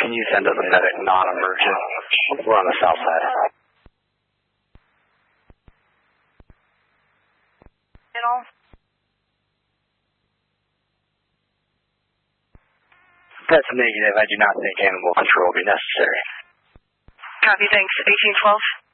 Can you send us a medic non-emergent? We're on the south side. That's negative. I do not think animal control will be necessary. Copy, thanks. 1812.